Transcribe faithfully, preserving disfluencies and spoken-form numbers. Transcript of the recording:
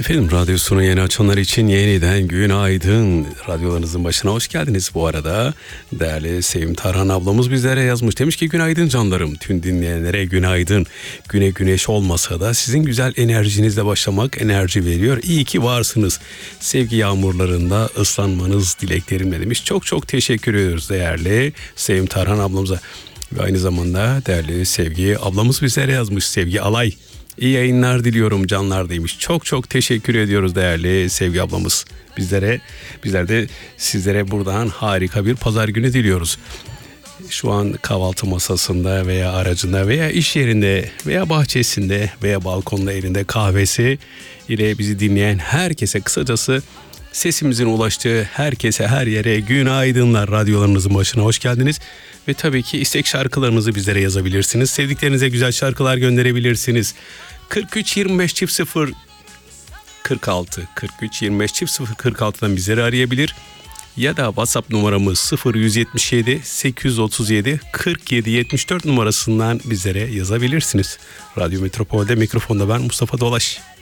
Efendim, radyosunu yeni açanlar için yeniden günaydın. Radyolarınızın başına hoş geldiniz bu arada. Değerli Sevim Tarhan ablamız bizlere yazmış. Demiş ki günaydın canlarım. Tüm dinleyenlere günaydın. Güne güneş olmasa da sizin güzel enerjinizle başlamak enerji veriyor. İyi ki varsınız. Sevgi yağmurlarında ıslanmanız dileklerimle demiş. Çok çok teşekkür ediyoruz değerli Sevim Tarhan ablamıza. Ve aynı zamanda değerli Sevgi ablamız bizlere yazmış. Sevgi Alay. İyi yayınlar diliyorum canlar demiş. Çok çok teşekkür ediyoruz değerli Sevgi ablamız. Bizlere, bizler de sizlere buradan harika bir pazar günü diliyoruz. Şu an kahvaltı masasında veya aracında veya iş yerinde veya bahçesinde veya balkonda elinde kahvesi ile bizi dinleyen herkese, kısacası sesimizin ulaştığı herkese, her yere günaydınlar. Radyolarınızın başına hoş geldiniz. Ve tabii ki istek şarkılarınızı bizlere yazabilirsiniz. Sevdiklerinize güzel şarkılar gönderebilirsiniz. kırk üç yirmi beş çift sıfır kırk altı kırk üç yirmi beş çift sıfır kırk altıdan bizleri arayabilir. Ya da WhatsApp numaramız sıfır yüz yetmiş yedi sekiz yüz otuz yedi kırk yedi yetmiş dört numarasından bizlere yazabilirsiniz. Radyo Metropol'de mikrofonda ben Mustafa Dolaş.